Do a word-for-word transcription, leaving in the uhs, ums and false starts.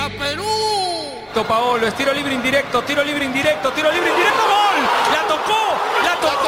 ¡Viva Perú! Paolo, es tiro libre indirecto, tiro libre indirecto, tiro libre indirecto, ¡gol! ¡La tocó! ¡La tocó!